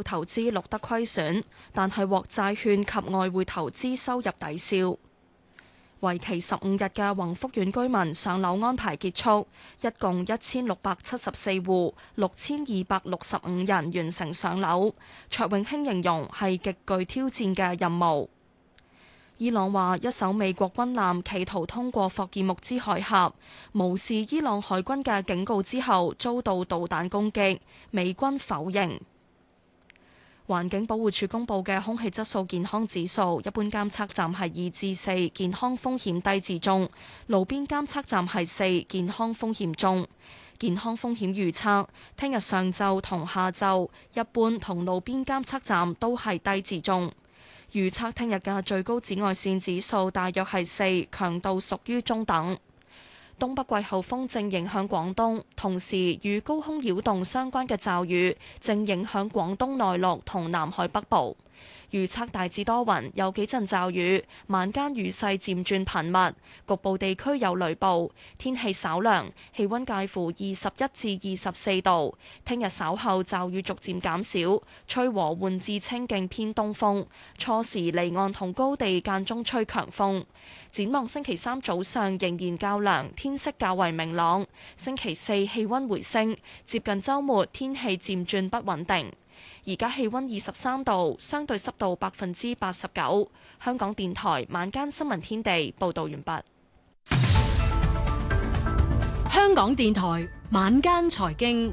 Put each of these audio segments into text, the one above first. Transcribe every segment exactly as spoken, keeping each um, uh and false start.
投資錄得虧損，但係獲債券及外匯投資收入抵消。為期十五日嘅宏福苑居民上樓安排結束，一共一千六百七十四戶，六千二百六十五人完成上樓。卓永興形容係極具挑戰嘅任務。伊朗話一艘美國軍艦企圖通過霍爾木茲海峽，無視伊朗海軍嘅警告之後，遭到導彈攻擊，美軍否認。環境保護署公布嘅空氣質素健康指數，一般監測站係二至四，健康風險低至中；路邊監測站係四，健康風險中。健康風險預測，聽日上晝同下晝，一般同路邊監測站都係低至中。預測聽日嘅最高紫外線指數大約係四，強度屬於中等。東北季候風正影響廣東，同時與高空擾動相關嘅驟雨正影響廣東內陸同南海北部。預測大致多雲，有幾陣驟雨，晚間雨勢漸轉頻密，局部地區有雷暴，天氣稍涼，氣溫介乎二十一至二十四度。聽日稍後驟雨逐漸減少，吹和緩至清勁偏東風，初時離岸同高地間中吹強風。展望星期三早上仍然較涼，天色較為明朗。星期四氣溫回升，接近週末天氣漸轉不穩定。而家氣溫二十三度，相對濕度百分之八十九。香港電台晚間新聞天地報道完畢。 香港電台晚間財經。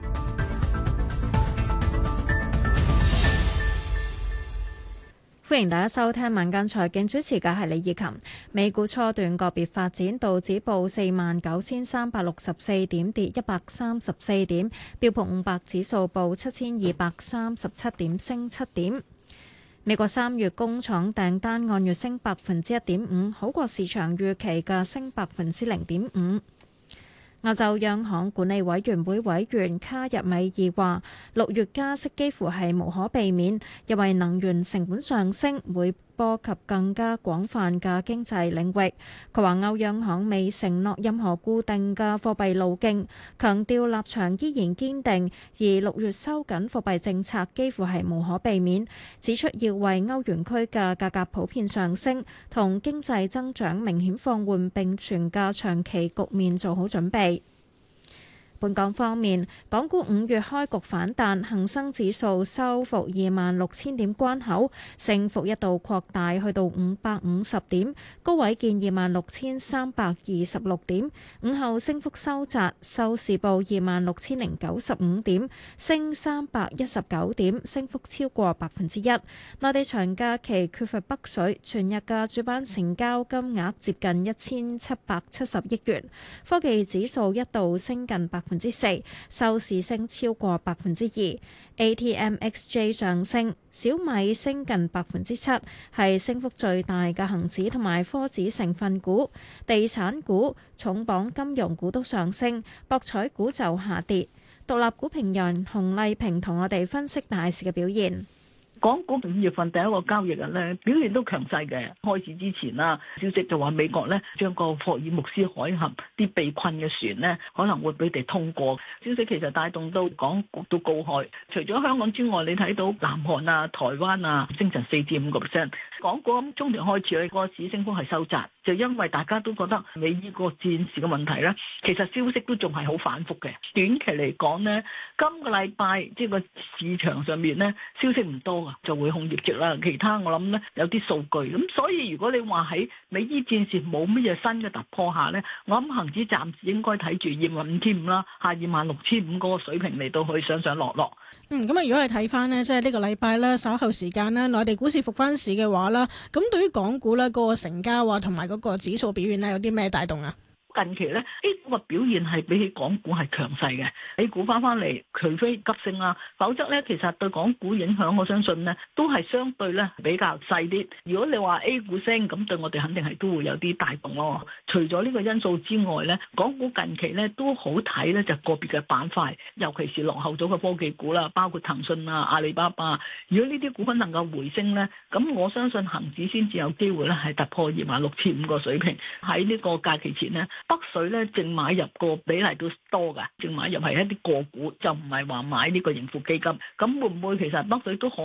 歡迎大家收聽晚間財經，主持嘅係李以琴。美股初段個別發展，道指報四萬九千三百六十四點，跌一百三十四點；標普五百指數報七千二百三十七點，升七點。美國三月工廠訂單按月升百分之一點五，好過市場預期嘅升百分之零點五。亞洲央行管理委員會委員卡日米爾話：六月加息幾乎係無可避免，因為能源成本上升會波及更加廣泛嘅經濟領域。佢話歐央行未承諾任何固定嘅貨幣路徑，強調立場依然堅定，而六月收緊貨幣政策幾乎係無可避免，指出要為歐元區嘅價格普遍上升同經濟增長明顯放緩並存嘅長期局面做好準備。本港方面，港股五月開局反彈，恒生指數收復二萬六千點關口，升幅一度擴大去到五百五十點，高位見二萬六千三百二十六點。午後升幅收窄，收市報二萬六千零九十五點，升三百一十九點，升幅超過百分之一。內地長假期缺乏北水，全日嘅主板成交金額接近一千七百七十億元。科技指數一度升近百分之四，收市升超過百分之二。A T M X J 上升，小米升近百分之七，係升幅最大嘅恒指同埋科指成分股。地產股、重磅金融股都上升，博彩股就下跌。獨立股評人洪麗萍同我哋分析大市嘅表現。 港股五月份第一個交易日咧，表現都強勢嘅。開始之前啦，消息就話美國咧將個霍爾木茲海峽啲被困嘅船咧可能會俾佢哋通過。消息其實帶動到港股都高開。除咗香港之外，你睇到南韓啊、台灣啊升成四至五個 percent。港股咁中段開始咧，個市升幅係收窄，就因為大家都覺得美伊個戰事嘅問題咧，其實消息都仲係好反覆嘅。短期嚟講咧，今個禮拜即係個市場上面咧消息唔多。就會控業績啦，其他我諗咧有啲數據咁，所以如果你話喺美伊戰事冇乜嘢新嘅突破下咧，我諗恒指暫時應該睇住二萬五千五啦，下二萬六千五嗰個水平嚟到去上上落落。 嗯，咁啊，如果係睇翻呢，即係呢個禮拜咧稍後時間咧，內地股市復翻市嘅話啦，咁對於港股咧嗰個成交啊同埋嗰個指數表現咧有啲咩帶動啊？ 近期咧 A 股嘅表現係比起港股係強勢嘅 ，A 股翻翻嚟，除非急升啦，否則咧其實對港股影響，我相信咧都係相對咧比較細啲。如果你話 A 股升，咁對我哋肯定係都會有啲帶動咯。除咗呢個因素之外咧，港股近期咧都好睇咧，就個別嘅板塊，尤其是落後咗嘅科技股啦，包括騰訊啊、阿里巴巴。如果呢啲股份能夠回升咧，咁我相信恒指先至有機會咧係突破二萬六千五個水平。喺呢個假期前咧，北水咧淨買入個比例都多㗎，淨買入係一啲個股，就唔係話買呢個盈富基金。咁會唔會其實北水都可